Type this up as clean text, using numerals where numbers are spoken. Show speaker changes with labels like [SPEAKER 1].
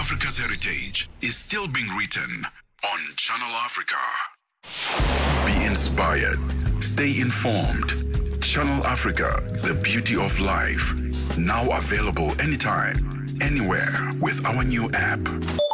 [SPEAKER 1] Africa's heritage is still being written on Channel Africa. Be inspired. Stay informed. Channel Africa, the beauty of life. Now available anytime, anywhere with our new app.